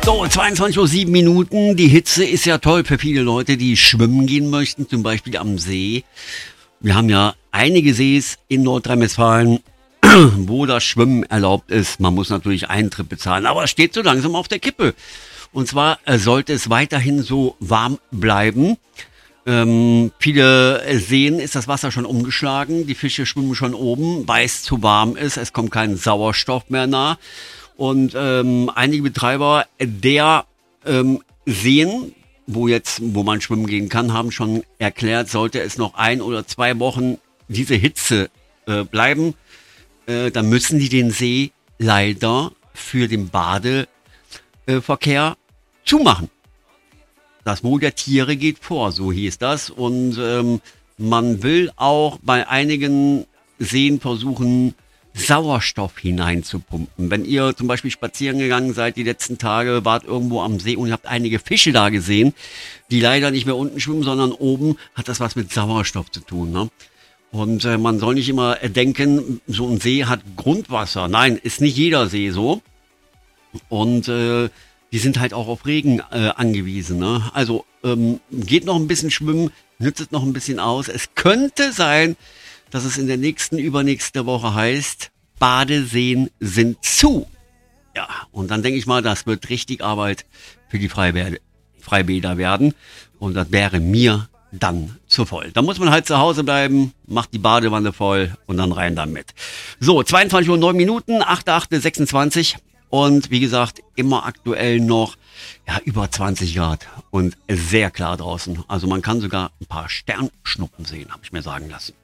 So, 22:07 Uhr. Die Hitze ist ja toll für viele Leute, die schwimmen gehen möchten, zum Beispiel am See. Wir haben ja einige Sees in Nordrhein-Westfalen, wo das Schwimmen erlaubt ist. Man muss natürlich Eintritt bezahlen, aber es steht so langsam auf der Kippe. Und zwar sollte es weiterhin so warm bleiben. Viele Seen ist das Wasser schon umgeschlagen, die Fische schwimmen schon oben, weil es zu warm ist, es kommt kein Sauerstoff mehr nah. Und einige Betreiber der Seen, wo man schwimmen gehen kann, haben schon erklärt, sollte es noch 1 oder 2 Wochen diese Hitze bleiben, dann müssen die den See leider für den Badeverkehr zumachen. Das Wohl der Tiere geht vor, so hieß das. Und man will auch bei einigen Seen versuchen, Sauerstoff hineinzupumpen. Wenn ihr zum Beispiel spazieren gegangen seid die letzten Tage, wart irgendwo am See und ihr habt einige Fische da gesehen, die leider nicht mehr unten schwimmen, sondern oben, hat das was mit Sauerstoff zu tun, ne? Und man soll nicht immer denken, so ein See hat Grundwasser. Nein, ist nicht jeder See so. Und die sind halt auch auf Regen angewiesen, ne? Also geht noch ein bisschen schwimmen, nützt es noch ein bisschen aus. Es könnte sein, dass es in der übernächste Woche heißt, Badeseen sind zu. Ja, und dann denke ich mal, das wird richtig Arbeit für die Freibäder werden. Und das wäre mir dann zu voll. Da muss man halt zu Hause bleiben, macht die Badewanne voll und dann rein damit. So, 22:09 Uhr, 8.8.26. Und wie gesagt, immer aktuell noch über 20 Grad und sehr klar draußen. Also man kann sogar ein paar Sternschnuppen sehen, habe ich mir sagen lassen.